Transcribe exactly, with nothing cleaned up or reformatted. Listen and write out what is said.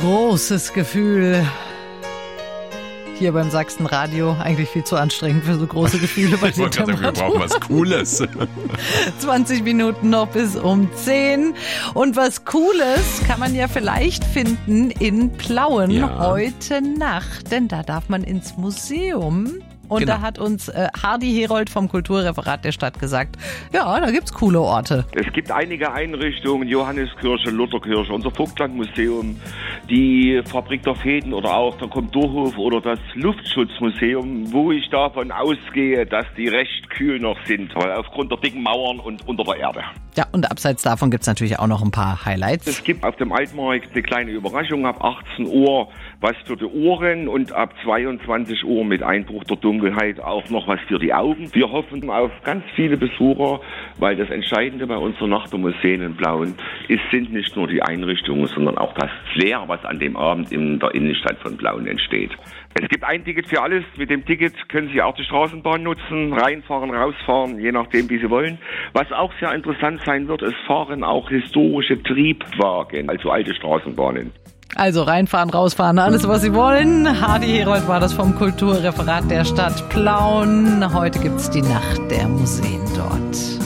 Großes Gefühl. Hier beim Sachsenradio eigentlich viel zu anstrengend für so große Gefühle bei den Temperaturen. Wir brauchen was Cooles. zwanzig Minuten noch bis um zehn. Und was Cooles kann man ja vielleicht finden in Plauen ja. heute Nacht. Denn da darf man ins Museum. Und genau. da hat uns äh, Hardy Herold vom Kulturreferat der Stadt gesagt, ja, da gibt's coole Orte. Es gibt einige Einrichtungen, Johanneskirche, Lutherkirche, unser Vogtlandmuseum, die Fabrik der Fäden oder auch der Komturhof oder das Luftschutzmuseum, wo ich davon ausgehe, dass die recht kühl noch sind, weil aufgrund der dicken Mauern und unter der Erde. Ja, und abseits davon gibt's natürlich auch noch ein paar Highlights. Es gibt auf dem Altmarkt eine kleine Überraschung ab achtzehn Uhr, was für die Ohren und ab zweiundzwanzig Uhr mit Einbruch der Dunkelheit auch noch was für die Augen. Wir hoffen auf ganz viele Besucher, weil das Entscheidende bei unserer Nacht der Museen in Plauen ist, sind nicht nur die Einrichtungen, sondern auch das Flair, was an dem Abend in der Innenstadt von Plauen entsteht. Es gibt ein Ticket für alles. Mit dem Ticket können Sie auch die Straßenbahn nutzen, reinfahren, rausfahren, je nachdem, wie Sie wollen. Was auch sehr interessant sein wird, es fahren auch historische Triebwagen, also alte Straßenbahnen. Also reinfahren, rausfahren, alles was Sie wollen. Hardy Herold war das vom Kulturreferat der Stadt Plauen. Heute gibt's die Nacht der Museen dort.